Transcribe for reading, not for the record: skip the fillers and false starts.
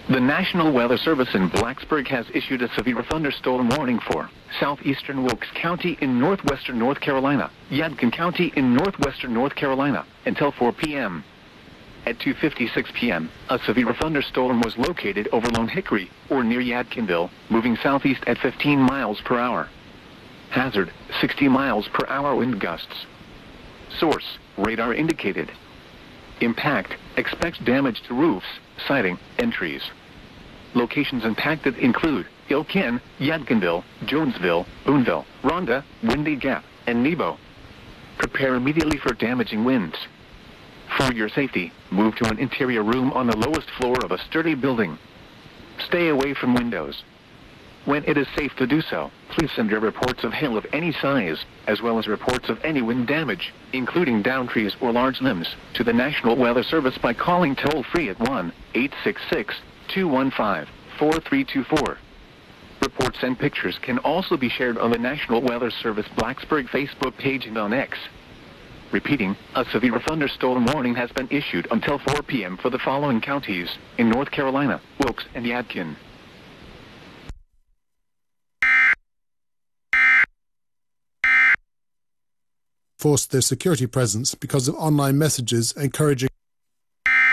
The National Weather Service in Blacksburg has issued a severe thunderstorm warning for southeastern Wilkes County in northwestern North Carolina, Yadkin County in northwestern North Carolina, until 4 p.m. At 2:56 p.m., a severe thunderstorm was located over Lone Hickory, or near Yadkinville, moving southeast at 15 miles per hour. Hazard, 60 miles per hour wind gusts. Source, radar indicated. Impact, expect damage to roofs, siding, and trees. Locations impacted include Ilkin, Yadkinville, Jonesville, Boonville, Rhonda, Windy Gap, and Nebo. Prepare immediately for damaging winds. For your safety, move to an interior room on the lowest floor of a sturdy building. Stay away from windows. When it is safe to do so, please send your reports of hail of any size, as well as reports of any wind damage, including downed trees or large limbs, to the National Weather Service by calling toll-free at 1-866-215-4324. Reports and pictures can also be shared on the National Weather Service Blacksburg Facebook page and on X. Repeating, a severe thunderstorm warning has been issued until 4 p.m. for the following counties in North Carolina, Wilkes and Yadkin. Forced their security presence because of online messages encouraging